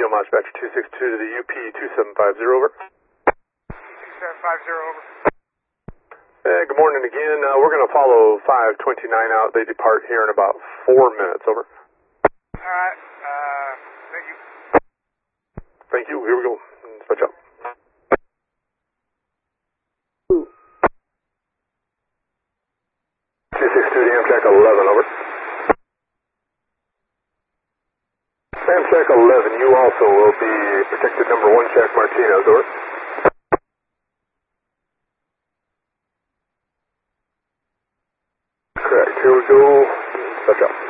Omaha Dispatcher 262 to the UP 2750, over. 2750, over. Good morning again. We're going to follow 529 out. They depart here in about 4 minutes, over. Alright, thank you. Thank you. Here we go. Dispatch out. The Amtrak 11, over. Amtrak 11, you also will be protected number 1, Jack Martinez, over. Correct, here we go. Dispatch out.